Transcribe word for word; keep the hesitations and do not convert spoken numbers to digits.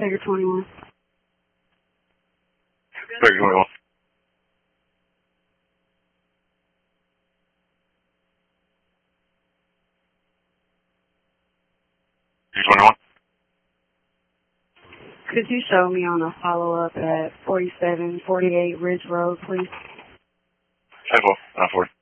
Figure twenty-one. Figure twenty-one. Figure twenty-one. Could you show me on a follow-up at forty-seven forty-eight Ridge Road, please? ten four, nine forty.